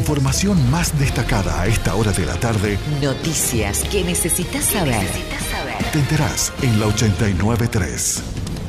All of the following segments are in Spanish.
información más destacada a esta hora de la tarde. Noticias que necesitas saber. Te enterás en la 89.3.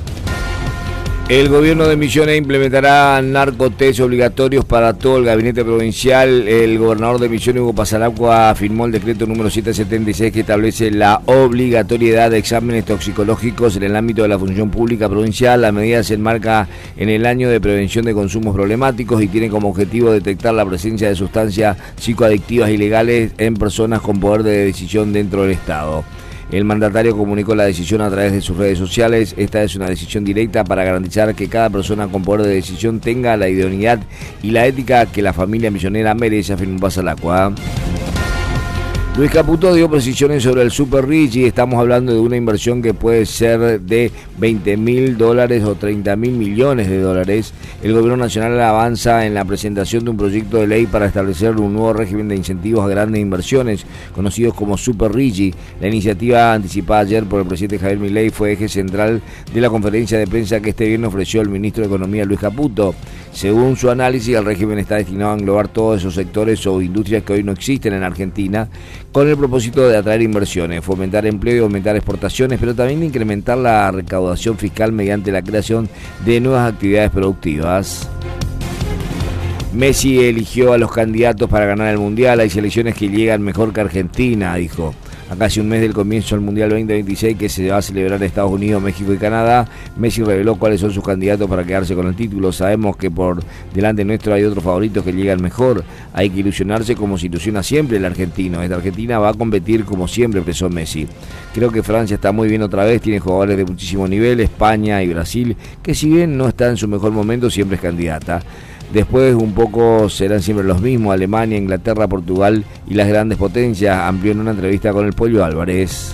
El gobierno de Misiones implementará narcotest obligatorios para todo el gabinete provincial. El gobernador de Misiones, Hugo Pasaracua, firmó el decreto número 776 que establece la obligatoriedad de exámenes toxicológicos en el ámbito de la función pública provincial. La medida se enmarca en el año de prevención de consumos problemáticos y tiene como objetivo detectar la presencia de sustancias psicoadictivas ilegales en personas con poder de decisión dentro del Estado. El mandatario comunicó la decisión a través de sus redes sociales. Esta es una decisión directa para garantizar que cada persona con poder de decisión tenga la idoneidad y la ética que la familia misionera merece, afirmó Pasaracua. Luis Caputo dio precisiones sobre el Super Rich y estamos hablando de una inversión que puede ser de $20.000 o $30.000 millones. El gobierno nacional avanza en la presentación de un proyecto de ley para establecer un nuevo régimen de incentivos a grandes inversiones, conocidos como Super Rich. La iniciativa anticipada ayer por el presidente Javier Milei fue eje central de la conferencia de prensa que este viernes ofreció el ministro de Economía, Luis Caputo. Según su análisis, el régimen está destinado a englobar todos esos sectores o industrias que hoy no existen en Argentina, con el propósito de atraer inversiones, fomentar empleo y aumentar exportaciones, pero también de incrementar la recaudación fiscal mediante la creación de nuevas actividades productivas. Messi eligió a los candidatos para ganar el Mundial. Hay selecciones que llegan mejor que Argentina, dijo. A casi un mes del comienzo del Mundial 2026 que se va a celebrar en Estados Unidos, México y Canadá, Messi reveló cuáles son sus candidatos para quedarse con el título. Sabemos que por delante nuestro hay otros favoritos que llegan mejor. Hay que ilusionarse como se ilusiona siempre el argentino. Esta Argentina va a competir como siempre, expresó Messi. Creo que Francia está muy bien otra vez, tiene jugadores de muchísimo nivel, España y Brasil, que si bien no está en su mejor momento, siempre es candidata. Después un poco serán siempre los mismos, Alemania, Inglaterra, Portugal y las grandes potencias, amplió en una entrevista con el Pollo Álvarez.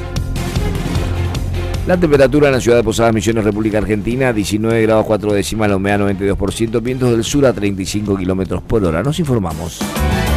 La temperatura en la ciudad de Posadas Misiones, República Argentina, 19 grados 4 décimas, la humedad 92%, vientos del sur a 35 kilómetros por hora. Nos informamos.